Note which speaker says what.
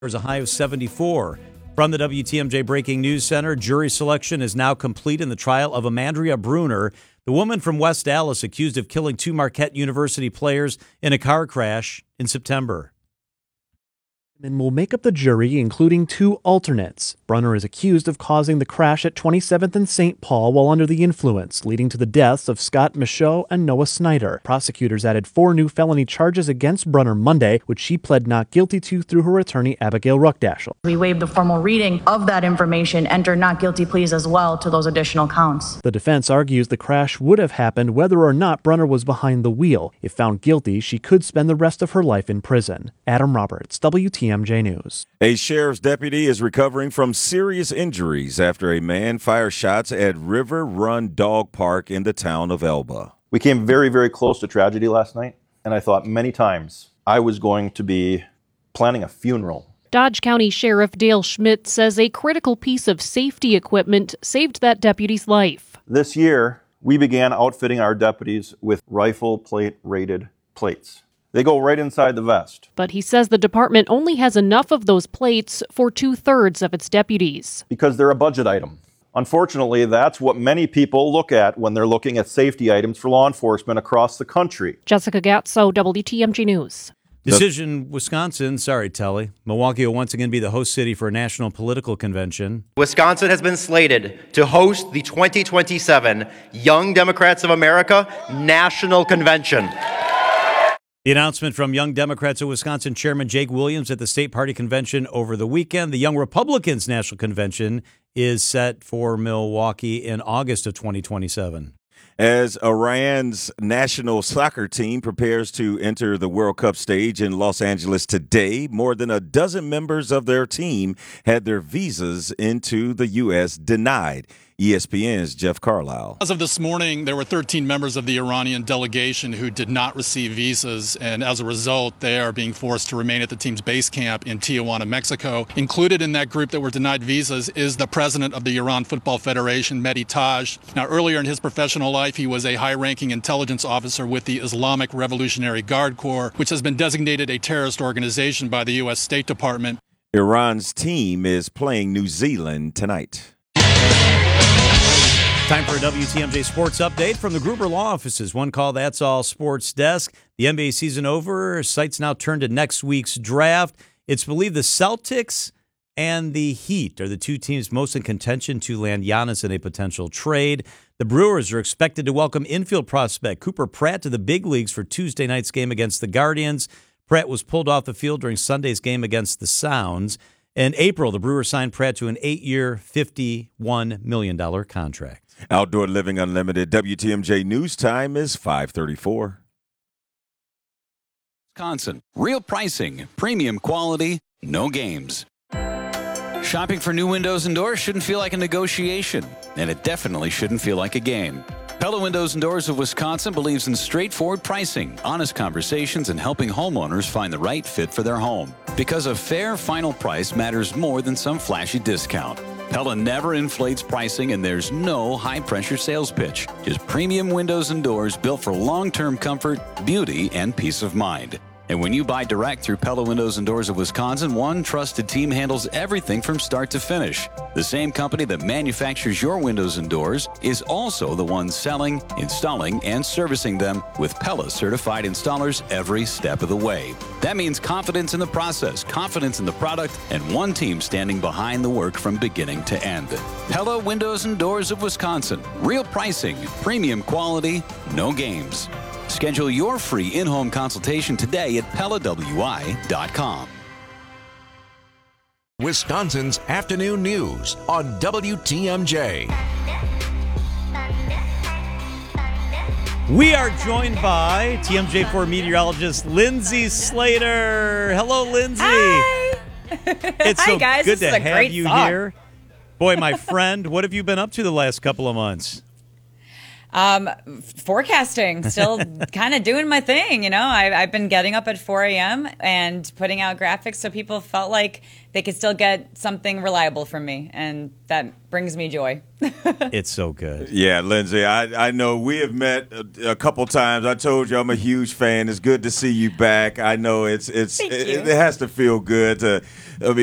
Speaker 1: There's a high of 74. From the WTMJ Breaking News Center, jury selection is now complete in the trial of Amandria Bruner, the woman from West Dallas accused of killing two Marquette University players in a car crash in September.
Speaker 2: And will make up the jury, including two alternates. Brunner is accused of causing the crash at 27th and St. Paul while under the influence, leading to the deaths of Scott Michaud and Noah Snyder. Prosecutors added 4 new felony charges against Brunner Monday, which she pled not guilty to through her attorney, Abigail Ruckdaschel.
Speaker 3: We waived the formal reading of that information, entered not guilty pleas as well to those additional counts.
Speaker 2: The defense argues the crash would have happened whether or not Brunner was behind the wheel. If found guilty, she could spend the rest of her life in prison. Adam Roberts, WTMJ News.
Speaker 4: A sheriff's deputy is recovering from serious injuries after a man fired shots at River Run Dog Park in the town of Elba.
Speaker 5: We came very, very close to tragedy last night, and I thought many times I was going to be planning a funeral.
Speaker 6: Dodge County Sheriff Dale Schmidt says a critical piece of safety equipment saved that deputy's life.
Speaker 5: This year, we began outfitting our deputies with rifle plate rated plates. They go right inside the vest.
Speaker 6: But he says the department only has enough of those plates for 2/3 of its deputies.
Speaker 5: Because they're a budget item. Unfortunately, that's what many people look at when they're looking at safety items for law enforcement across the country.
Speaker 6: Jessica Gatso, WTMJ News.
Speaker 1: Decision, Wisconsin. Sorry, Telly. Milwaukee will once again be the host city for a national political convention.
Speaker 7: Wisconsin has been slated to host the 2027 Young Democrats of America National Convention.
Speaker 1: The announcement from Young Democrats of Wisconsin Chairman Jake Williams at the state party convention over the weekend. The Young Republicans National Convention is set for Milwaukee in August of 2027.
Speaker 4: As Iran's national soccer team prepares to enter the World Cup stage in Los Angeles today, more than a dozen members of their team had their visas into the U.S. denied. ESPN's Jeff Carlisle.
Speaker 8: As of this morning, there were 13 members of the Iranian delegation who did not receive visas, and as a result, they are being forced to remain at the team's base camp in Tijuana, Mexico. Included in that group that were denied visas is the president of the Iran Football Federation, Mehdi Taj. Now, earlier in his professional life, he was a high-ranking intelligence officer with the Islamic Revolutionary Guard Corps, which has been designated a terrorist organization by the U.S. State Department.
Speaker 4: Iran's team is playing New Zealand tonight.
Speaker 1: Time for a WTMJ Sports Update from the Gruber Law Offices. One call, that's all sports desk. The NBA season over. Sights now turn to next week's draft. It's believed the Celtics and the Heat are the two teams most in contention to land Giannis in a potential trade. The Brewers are expected to welcome infield prospect Cooper Pratt to the big leagues for Tuesday night's game against the Guardians. Pratt was pulled off the field during Sunday's game against the Sounds. In April, the Brewers signed Pratt to an 8-year, $51 million contract.
Speaker 4: Outdoor Living Unlimited WTMJ News Time is 5:34.
Speaker 9: Wisconsin. Real pricing, premium quality, no games. Shopping for new windows and doors shouldn't feel like a negotiation, and it definitely shouldn't feel like a game. Pella Windows and Doors of Wisconsin believes in straightforward pricing, honest conversations, and helping homeowners find the right fit for their home. Because a fair final price matters more than some flashy discount. Pella never inflates pricing, and there's no high-pressure sales pitch. Just premium windows and doors built for long-term comfort, beauty, and peace of mind. And when you buy direct through Pella Windows and Doors of Wisconsin, one trusted team handles everything from start to finish. The same company that manufactures your windows and doors is also the one selling, installing, and servicing them with Pella certified installers every step of the way. That means confidence in the process, confidence in the product, and one team standing behind the work from beginning to end. Pella Windows and Doors of Wisconsin. Real pricing, premium quality, no games. Schedule your free in-home consultation today at PellaWI.com.
Speaker 10: Wisconsin's afternoon news on WTMJ.
Speaker 1: We are joined by TMJ4 meteorologist Lindsay Slater. Hello, Lindsay.
Speaker 11: Hi.
Speaker 1: It's
Speaker 11: Hi,
Speaker 1: so
Speaker 11: guys.
Speaker 1: good
Speaker 11: This
Speaker 1: to
Speaker 11: is a
Speaker 1: have
Speaker 11: great
Speaker 1: you
Speaker 11: song.
Speaker 1: here. Boy, my friend, what have you been up to the last couple of months?
Speaker 11: Forecasting, still kind of doing my thing. I've been getting up at 4 a.m. and putting out graphics so people felt like they could still get something reliable from me, and that brings me joy.
Speaker 1: It's so good.
Speaker 4: Yeah, Lindsay, I know we have met a couple times. I told you I'm a huge fan. It's good to see you back. I know it has to feel good to